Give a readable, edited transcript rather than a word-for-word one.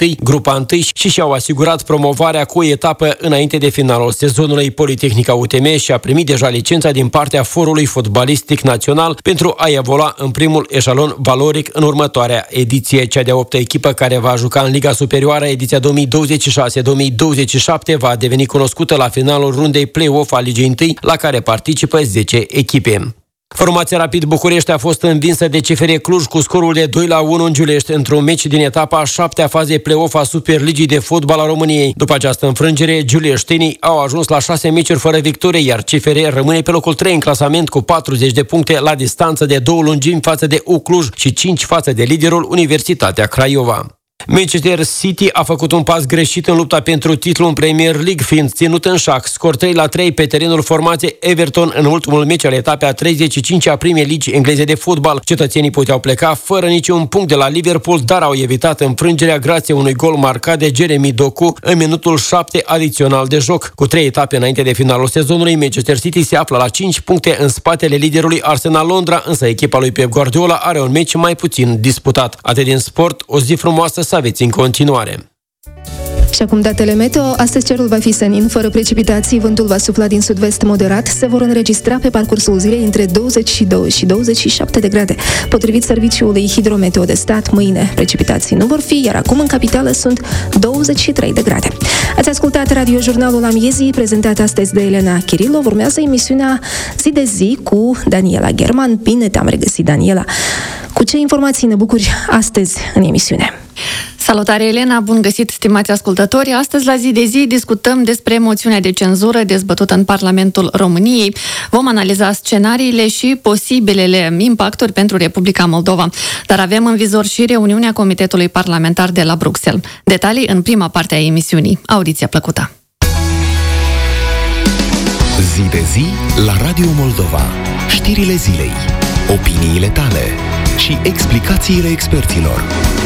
grupa 1 și și-au asigurat promovarea cu o etapă înainte de finalul sezonului. Politehnica UTM și-a primit deja licența din partea Forului Fotbalistic Național pentru a evolua în primul eșalon valoric în următoarea ediție. Cea de-a 8-a echipă care va juca în Liga Superioară ediția 2026-2027 va deveni cunoscută la finalul rundei play-off a Ligii 1, la care participă 10 echipe. Formația Rapid București a fost învinsă de CFR Cluj cu scorul de 2-1 în Giulești într-un meci din etapa a 7-a fazei play-off a Superligii de fotbal a României. După această înfrângere, giuleștenii au ajuns la 6 meciuri fără victorie, iar CFR rămâne pe locul 3 în clasament cu 40 de puncte la distanță de 2 lungimi față de U Cluj și 5 față de liderul Universitatea Craiova. Manchester City a făcut un pas greșit în lupta pentru titlu în Premier League, fiind ținut în șac. Scor 3-3 pe terenul formației Everton în ultimul meci al etapei a 35-a Premier League engleze de fotbal. Cetățenii puteau pleca fără niciun punct de la Liverpool, dar au evitat înfrângerea grație unui gol marcat de Jeremy Doku în minutul 7 adițional de joc. Cu 3 etape înainte de finalul sezonului, Manchester City se află la 5 puncte în spatele liderului Arsenal Londra, însă echipa lui Pep Guardiola are un meci mai puțin disputat. Atât din sport, o zi frumoasă să aveți în continuare. Și acum datele meteo. Astăzi cerul va fi senin, fără precipitații, vântul va sufla din sud-vest moderat, se vor înregistra pe parcursul zilei între 22 și 27 de grade. Potrivit Serviciului Hidrometeo de Stat, mâine precipitații nu vor fi, iar acum în capitală sunt 23 de grade. Ați ascultat radiojurnalul Amiezii, prezentat astăzi de Elena Chirilov. Urmează emisiunea Zi de zi cu Daniela German. Bine te-am regăsit, Daniela! Cu ce informații ne bucuri astăzi în emisiune? Salutare, Elena! Bun găsit, stimați ascultători! Astăzi, la Zi de zi, discutăm despre moțiunea de cenzură dezbătută în Parlamentul României. Vom analiza scenariile și posibilele impacturi pentru Republica Moldova. Dar avem în vizor și reuniunea Comitetului Parlamentar de la Bruxelles. Detalii în prima parte a emisiunii. Audiție plăcută! Zi de zi la Radio Moldova. Știrile zilei, opiniile tale și explicațiile experților.